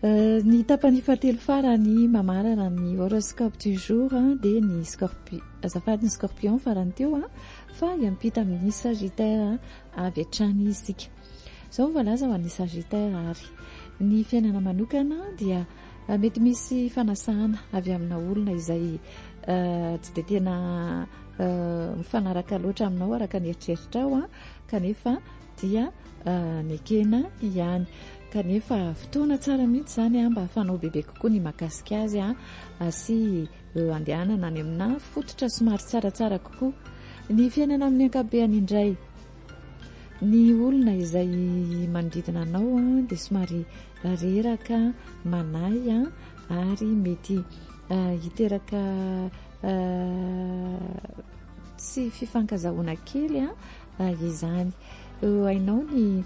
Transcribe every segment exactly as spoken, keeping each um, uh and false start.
Ny tapany fahatelo farany mamarana ny horoscope du jour dia ny scorpion, azafady ny scorpion farany teo a, fa iampita amin'ny sagittaire avy hatrany isika. Izao voalaza ho an'ny sagittaire ary ny fiainana manokana dia mety misy fanasana avy amina olona izay tsy dia tena mifanaraka loatra aminao araka ny eritreritrao a, kanefa dia nekena ihany. Kanefa fotoana tsara mihitsy zany a mba hafanao bebe kokoa ny makasika azy a, sy andehanana any amina fototra somary tsaratsara kokoa. Ny fiainana amin'ny ankapobeny indray, ny olona izay manodidina anao a dia somary reraka, manay a, ary mety hiteraka tsy fifankazahoana kely a izany. Hainao ny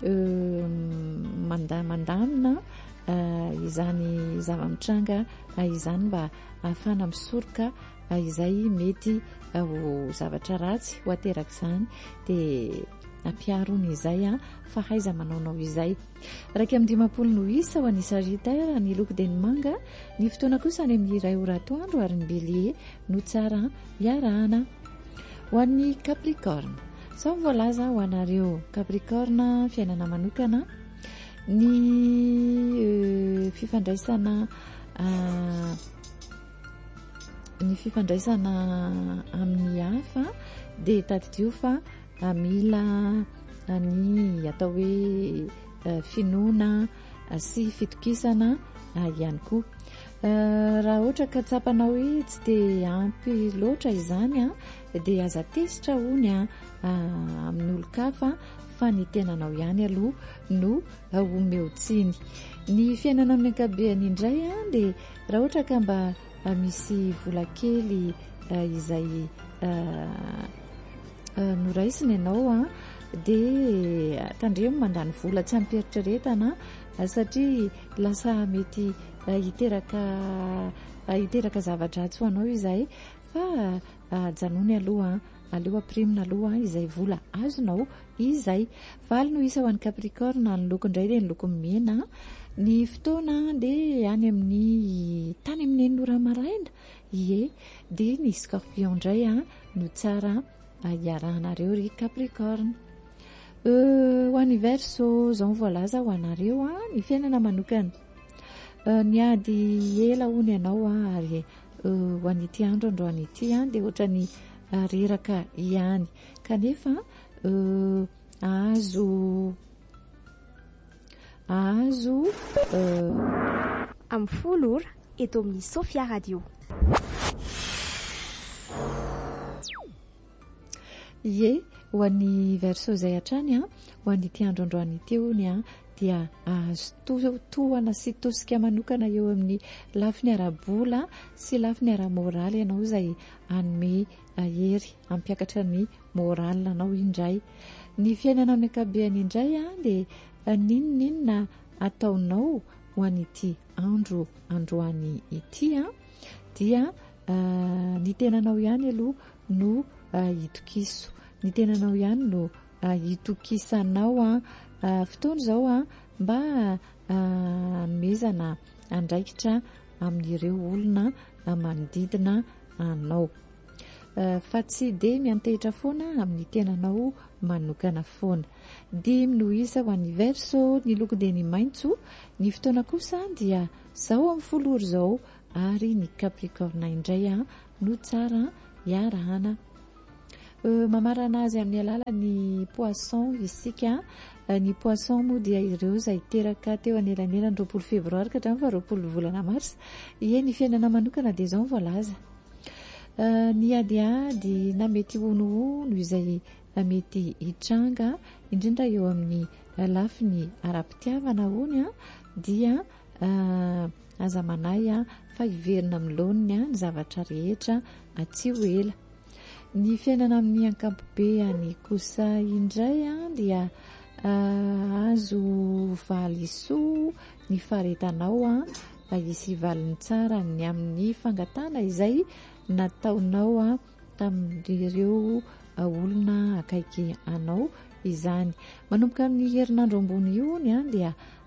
mandamina izany zava-mitranga izany mba ahafana misoroka izay mety ho zavatra ratsy ho ateraka izany, dia ampiarony izay a fahaiza manaonao izay. Raika amin'ny dimampolo no isa ho an'ny sagittaire, ny loko dia ny manga, ny fotoana kosa any amin'ny iray ora atoandro, ary ny bélier no tsara iarahana. Ho an'ny capricorne, sao voalaza ho anareo capricorne fiainana manokana, ny euh, fifandraisana uh, ny fifandraisana amin'ny hafa dia tadidio fa mila ny atao hoe uh, finoana uh, sy fitokisana uh, ihany koa. Uh, raha ohatra ka tsapanao hoe tsy dia ampy loatra izany a, dia aza tesitra hony a uh, amin'ny olo-kafa fa ny tenanao ihany aloha no uh, omeotsiny. Ny fiainana amin'ny ankapobeny indray a, dia raha ohatra ka mba uh, misy vola kely uh, izay uh, uh, noraisiny ianao a, dia tandremo mandany vola tsy ampieritreretana uh, satria lasa mety uh, hiteraka uh, hiteraka zavatra tsy ho anao izay, fa uh, janony aloha, aleo aprimina aloha izay vola azonao izay. Valo no isa ho an'ny capricorne, ny loko indray dia ny loko mena, ny fotoana dia any amin'ny tany amin'ny enina ora maraina, ie, dia ny scorpion indray a no tsara iarahanareo ry capricorne. Ho an'ny verseau, izao voalaza ho anareo a ny fiainana manokana, ny ady ela hony ianao a, ary ho an'ity andro andro an'ity a dia ohatra ny reraka ihany, kanefa ahazo ahazo amin'ny folo ora eto amin'ny Sophia Radio. Ie, ho an'ny verseau izay hatrany a, ho an'ity andro andro an'ity hony a, dia azo tohana sy tosika manokana eo amin'ny lafiny ara-bola sy lafiny ara-moraly ianao izay anome hery ampiakatra ny moraly anao indray. Ny fiainana amin'ny ankapobeny indray a, dia ninonninona ataonao ho an'ity andro androany ity a, dia uh, ny tenanao ihany aloha no uh, hitokiso, ny tenanao ihany no uh, hitokisanao a. Uh, fotoana izao a mba uh, mezana andraikitra amin'ireo olona uh, manodidina anao, uh, fa tsy dia miantehitra foana amin'ny tenanao manokana foana. Dimy no isa ho an'ny verseau, ny loko dia ny maitso, ny fotoana kosa dia zao amin'ny folo ora izao, ary ny capricorne indray a no tsara iarahana. Uh, mamarana azy amin'ny alalan'ny poisson isika. Uh, ny poisson moa dia ireo izay teraka teo anelanelany roapolo febroary ka hatramin'ny faharoapolo volana mars. Ie, ny fiainana manokana dia izao voalaza. Uh, ny adiady na mety honohono izay uh, mety hitranga indrindra eo amin'ny uh, lafiny ara-pitiavana hony a, dia uh, aza manay a fa hiverina amin'ny laoniny ny zavatra rehetra uh, tsy ho ela. Ny fiainana amin'ny ankapobeny kosa indray a, dia Uh, azo valisoa ny faharetanao a, isy valiny tsara ny amin'ny fangatana izay nataonao a tamin'ireo uh, olona akaiky anao izany. Manomboka amin'ny herinandro ambony io ny a, dia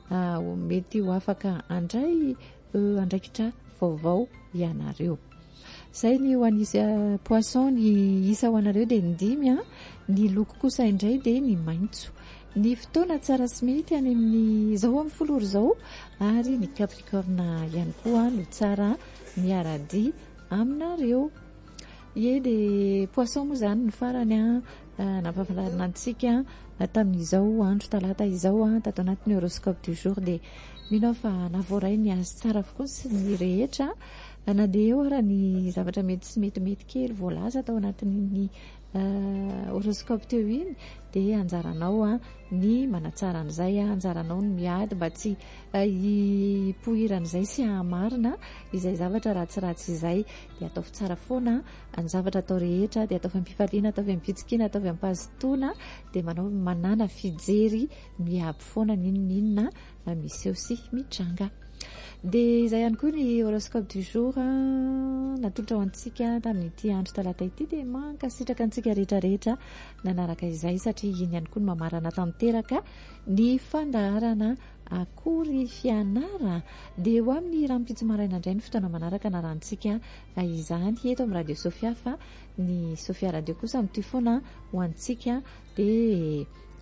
mety ho afaka andray andraikitra vaovao ianareo. Zay ny ho an'izy poisson ny isa ho anareo dia ndimy a, ny loko kosa indray dia ny maitso. Ny fotoana tsara sy mety any amin'ny zao amin'ny folo ora zao, ary ny capricorne ihany koa no tsara miarady aminareo. Ie dia poisson moa zany ny farany a nampahafantarina antsika tamin'izao andro talata izao a tato anatin'ny horoscope du jour, dia mino fa navoray ny azy tsara avokoa sy ny rehetra, na dia eo ara ny zavatra mety sy metimety kely voalaza tao anatin'ny horoscope teo iny, dia anjaranao a ny manatsara an'izay a, anjaranao ny miady mba tsy hipoiran'izay sy hamarina izay zavatra ratsiratsy izay, dia ataovy tsara foana ny zavatra atao rehetra, dia ataovy ampifaliana, ataovy ampitsikina, ataovy ampazotoana, dia manao manana fijery miaby foana ninonninona miseho sy mitranga. Dia izay ihany koa ny horoscope du jour natolotra ho antsika tamin'ity andro talata ity, dia mankasitraka antsika rehetrarehetra nanaraka izay, satria iny ihany koa ny mamarana tanteraka ny fandaharana akory fianara. Dia ho amin'ny rahampitso maraina indray ny fotoana manaraka narantsika izany eto amin'ny radio Sofia, fa ny Sofia radio kosa amin'ity foana ho antsika dia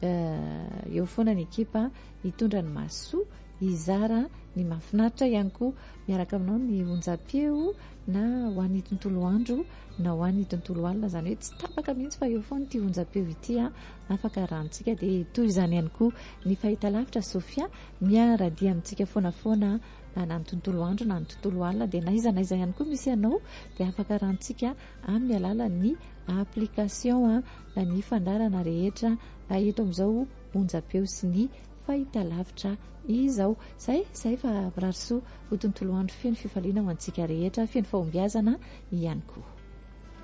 eo foana ny ekipa hitondra ny masoa izara ny mahafinaritra ihany koa miaraka aminao ny onjam-peo na ho an'ny tontolo andro na ho an'ny tontolo alina, zany hoe tsy tapaka mihitsy fa eo foana ity onjam-peo ity a afaka rahantsika. Dia toy izany ihany koa ny fahitalavitra Sofia miaradia amintsika foanafoana na ny tontolo andro na ny tontolo alina, dia naiza naiza ihany koa misy ianao dia afaka rahantsika amin'ny alalan'ny application a ny fandarana rehetra eto amin'izao onjam-peo sy ny fahitalavitra izao. Zay zay fa mirarisoa ho tontolo andro feno fifaliana ho antsika rehetra, feno fahombiazana ihany koa.